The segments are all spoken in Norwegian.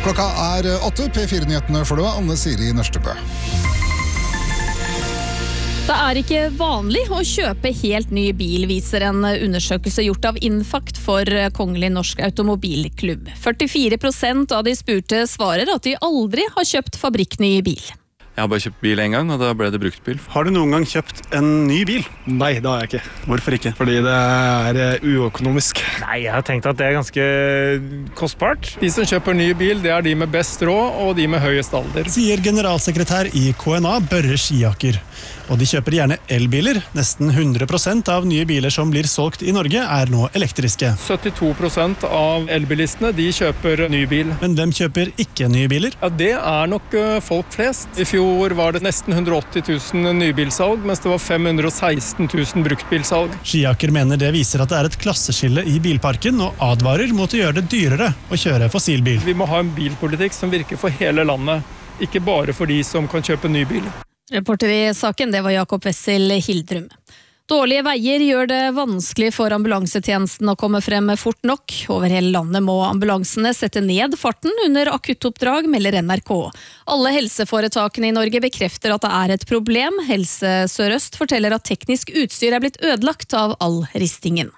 Klokka 8, P4-nyhetene for det, Anne Siri Nørstebø. Det ikke vanlig å kjøpe helt ny bil, viser en undersøkelse gjort av Infact for Kongelig Norsk Automobilklubb. 44% av de spurte svarer at de aldri har kjøpt fabrikkny bil. Jeg har bare kjøpt bil en gang, og da ble det bruktbil. Har du noen gang kjøpt en ny bil? Nei, det har jeg ikke. Hvorfor ikke? Fordi det uøkonomisk. Nei, jeg har tenkt at det ganske kostbart. De som kjøper ny bil, det de med best råd, og de med høyest alder. Sier generalsekretær i KNA, Børre Skiaker. Og de kjøper gjerne elbiler. Nesten 100% av nye biler som blir solgt i Norge nå elektriske. 72% av elbilistene, de kjøper ny bil. Men hvem kjøper ikke nye biler? Ja, det nok folk flest. I fjor var det nesten 180 000 nybilsalg, mens det var 516 000 bruktbilsalg. Skiaker mener det viser at det et klasseskille i bilparken, og advarer mot å gjøre det dyrere å kjøre fossilbil. Vi må ha en bilpolitikk som virker for hele landet, ikke bare for de som kan kjøpe ny bil. Reporter i saken, det var Jakob Wessel Hildrum. Dårlige veier gjør det vanskelig for ambulansetjenesten å komme frem fort nok. Over hele landet må ambulansene sette ned farten under akuttoppdrag, melder NRK. Alle helseforetakene i Norge bekrefter at det et problem. Helse Sør-Øst forteller at teknisk utstyr blitt ødelagt av all ristingen.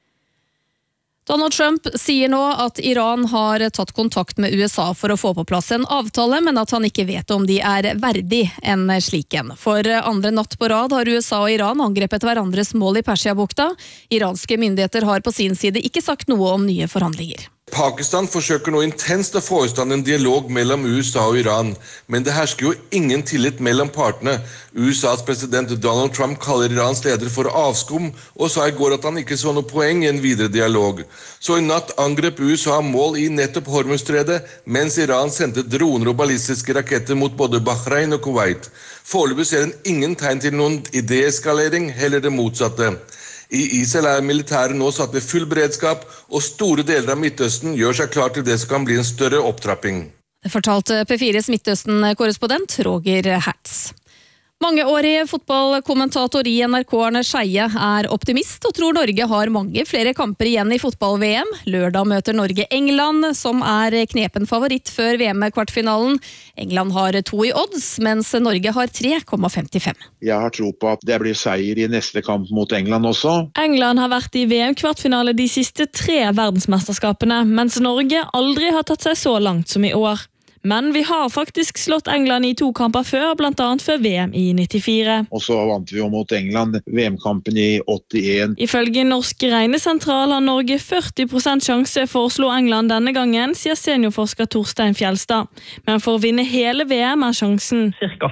Donald Trump sier nå at Iran har tatt kontakt med USA for å få på plass en avtale, men at han ikke vet om de verdig en slik en. For andre natt på rad har USA og Iran angrepet hverandres mål i Persiabukta. Iranske myndigheter har på sin side ikke sagt noe om nye forhandlinger. Pakistan forsøker nå intenst å få i stand en dialog mellom USA og Iran, men det hersker jo ingen tillit mellom partene. USAs president Donald Trump kaller Irans leder for avskum, og sa i går at han ikke så noe poeng i en videre dialog. Så i natt angrep USA mål i nettopp Hormuzstredet, mens Iran sendte droner og ballistiske raketter mot både Bahrain og Kuwait. Foreløpig ser en ingen tegn til noen deeskalering, heller det motsatte. I Israel militæret nå satt i full beredskap, og store deler av Midtøsten gjør seg klar til det som kan bli en større opptrapping. Det fortalte P4s Midtøsten-korrespondent Roger Hertz. Mangeårig fotballkommentator i NRK Arne Scheie optimist og tror Norge har mange flere kamper igjen i fotball-VM. Lørdag møter Norge England, som knepen favoritt før VM-kvartfinalen. England har 2 i odds, mens Norge har 3,55. Jeg har tro på at det blir seier i neste kamp mot England også. England har vært i VM-kvartfinale de siste 3 verdensmesterskapene, mens Norge aldri har tatt seg så langt som i år. Men vi har faktisk slått England i 2 kamper før, blant annet før VM i 94. Og så vant vi jo mot England VM-kampen i 81. Ifølge Norsk Regnesentral har Norge 40% sjanse for å slå England denne gangen, sier seniorforsker Torstein Fjelstad. Men for å vinne hele VM sjansen Cirka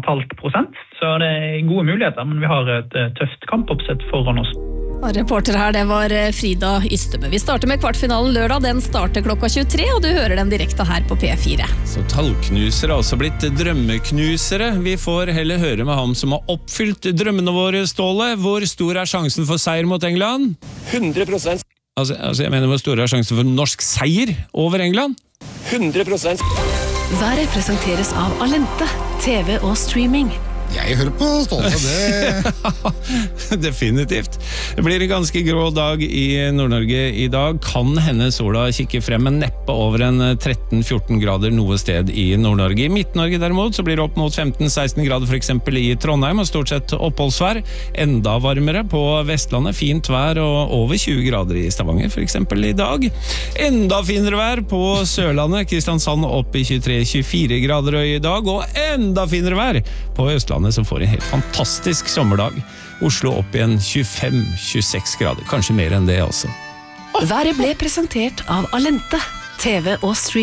5,5%, så det gode muligheter, men vi har et tøft kampoppsett foran oss. Reporter her, det var Frida Ystebø. Vi starter med kvartfinalen lørdag. Den starter klokka 23, og du hører den direkte her på P4. Så tallknusere har også blitt drømmeknusere. Vi får heller høre med ham som har oppfylt drømmene våre, Ståle. Hvor stor sjansen for seier mot England? 100%. Altså, jeg mener, hvor stor sjansen for norsk seier over England? 100%. Været presenteres av Alente, TV og streaming. Jeg hører på Ståle, det... Definitivt. Det blir en ganske grå dag i Nord-Norge i dag. Kan hende sola kikker frem, men neppe over en 13-14 grader noe sted i Nord-Norge. I Midt-Norge derimot så blir det opp mot 15-16 grader for eksempel i Trondheim, og stort sett oppholdsvær. Enda varmere på Vestlandet, fint vær og over 20 grader i Stavanger for eksempel i dag. Enda finere vær på Sørlandet, Kristiansand opp i 23-24 grader i dag, og enda finere vær på Østlandet, som får en helt fantastisk sommerdag. Oslo opp igjen 25-26 grader, kanskje mer enn det også. Været ble presentert av Alente, TV og streaming.